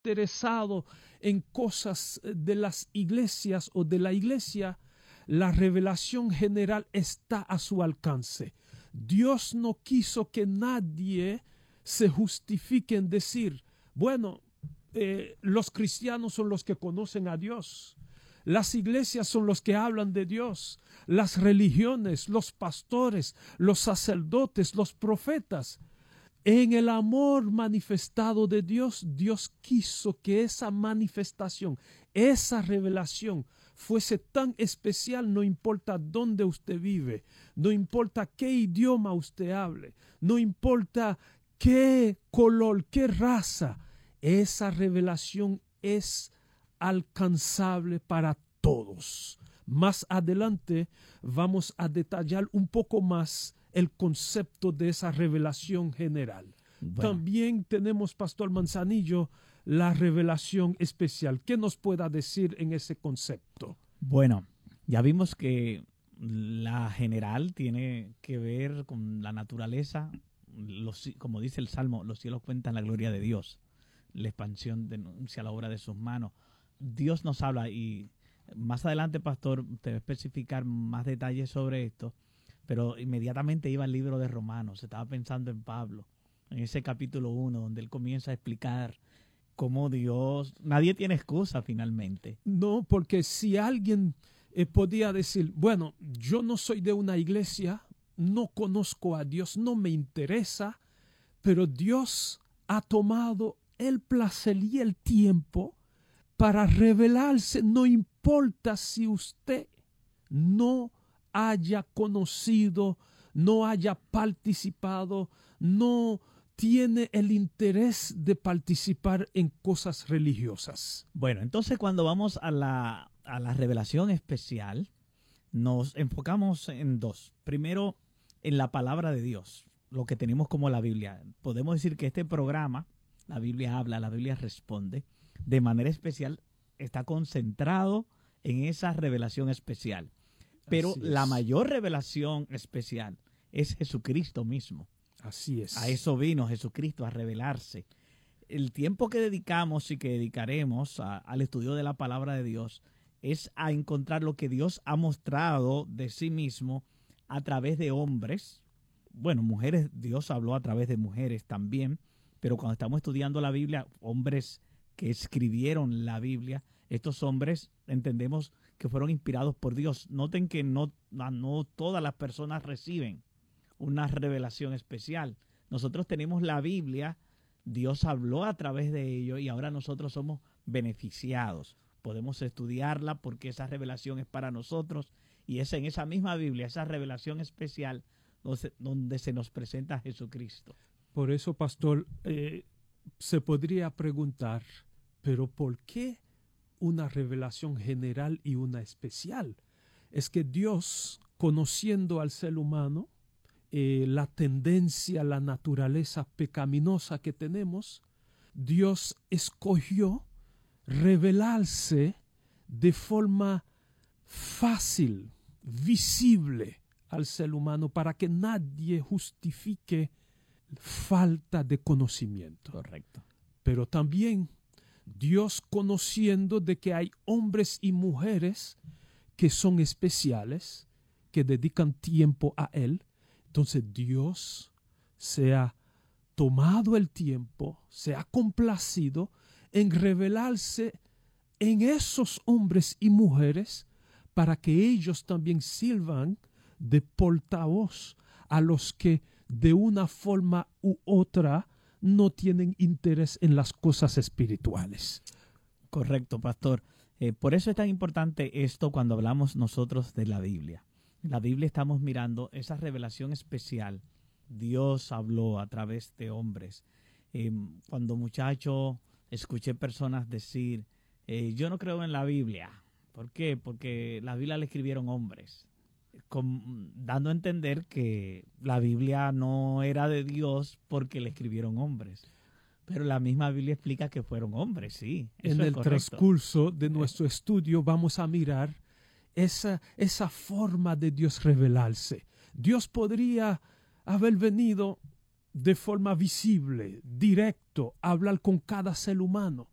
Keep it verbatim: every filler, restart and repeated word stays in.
interesado en cosas de las iglesias o de la iglesia, la revelación general está a su alcance. Dios no quiso que nadie se justifique en decir, bueno, eh, los cristianos son los que conocen a Dios. Las iglesias son los que hablan de Dios. Las religiones, los pastores, los sacerdotes, los profetas. En el amor manifestado de Dios, Dios quiso que esa manifestación, esa revelación fuese tan especial, no importa dónde usted vive, no importa qué idioma usted hable, no importa qué color, qué raza, esa revelación es alcanzable para todos. Más adelante vamos a detallar un poco más el concepto de esa revelación general. Bueno. También tenemos, Pastor Manzanillo, la revelación especial. ¿Qué nos pueda decir en ese concepto? Bueno, ya vimos que la general tiene que ver con la naturaleza. Los, como dice el Salmo, los cielos cuentan la gloria de Dios. La expansión denuncia la obra de sus manos. Dios nos habla y más adelante, Pastor, te va a especificar más detalles sobre esto, pero inmediatamente iba al libro de Romanos. Estaba pensando en Pablo, en ese capítulo uno, donde él comienza a explicar cómo Dios, nadie tiene excusa finalmente. No, porque si alguien eh, podía decir, bueno, yo no soy de una iglesia, no conozco a Dios, no me interesa, pero Dios ha tomado el placer y el tiempo para revelarse, no importa si usted no haya conocido, no haya participado, no tiene el interés de participar en cosas religiosas. Bueno, entonces cuando vamos a la, a la revelación especial, nos enfocamos en dos. Primero, en la palabra de Dios, lo que tenemos como la Biblia. Podemos decir que este programa, la Biblia habla, la Biblia responde, de manera especial está concentrado en esa revelación especial. Pero la mayor revelación especial es Jesucristo mismo. Así es. A eso vino Jesucristo, a revelarse. El tiempo que dedicamos y que dedicaremos a, al estudio de la palabra de Dios es a encontrar lo que Dios ha mostrado de sí mismo a través de hombres. Bueno, mujeres, Dios habló a través de mujeres también, pero cuando estamos estudiando la Biblia, hombres que escribieron la Biblia, estos hombres entendemos que fueron inspirados por Dios. Noten que no, no todas las personas reciben una revelación especial. Nosotros tenemos la Biblia, Dios habló a través de ello y ahora nosotros somos beneficiados. Podemos estudiarla porque esa revelación es para nosotros y es en esa misma Biblia, esa revelación especial donde, donde se nos presenta a Jesucristo. Por eso, pastor, eh, se podría preguntar, ¿pero por qué una revelación general y una especial? Es que Dios, conociendo al ser humano, eh, la tendencia, la naturaleza pecaminosa que tenemos, Dios escogió revelarse de forma fácil, visible al ser humano para que nadie justifique falta de conocimiento. Correcto. Pero también Dios, conociendo de que hay hombres y mujeres que son especiales, que dedican tiempo a Él, entonces Dios se ha tomado el tiempo, se ha complacido en revelarse en esos hombres y mujeres para que ellos también sirvan de portavoz a los que de una forma u otra no tienen interés en las cosas espirituales. Correcto, pastor. Eh, por eso es tan importante esto cuando hablamos nosotros de la Biblia. En la Biblia estamos mirando esa revelación especial. Dios habló a través de hombres. Eh, cuando muchacho escuché personas decir, eh, yo no creo en la Biblia. ¿Por qué? Porque la Biblia la escribieron hombres. Con, dando a entender que la Biblia no era de Dios porque la escribieron hombres. Pero la misma Biblia explica que fueron hombres, sí. En el transcurso de nuestro estudio vamos a mirar esa, esa forma de Dios revelarse. Dios podría haber venido de forma visible, directo, a hablar con cada ser humano.